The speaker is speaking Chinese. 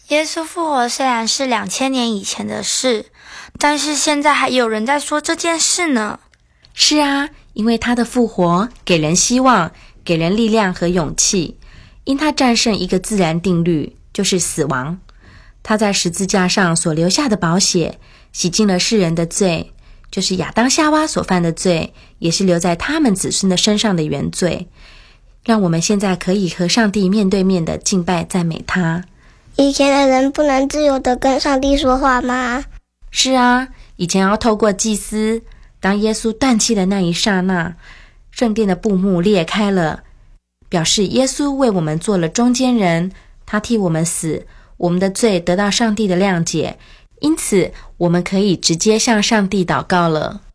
耶稣复活虽然是2000年以前的事，但是现在还有人在说这件事呢。 是啊，因为他的复活给人希望，给人力量和勇气，因他战胜一个自然定律，就是死亡。他在十字架上所留下的宝血，洗净了世人的罪，就是亚当夏娃所犯的罪，也是留在他们子孙的身上的原罪，让我们现在可以和上帝面对面的敬拜赞美他。 以前的人不能自由地跟上帝说话吗？ 是啊，以前要透过祭司，当耶稣断气的那一刹那，圣殿的布幕裂开了，表示耶稣为我们做了中间人，他替我们死，我们的罪得到上帝的谅解，因此我们可以直接向上帝祷告了。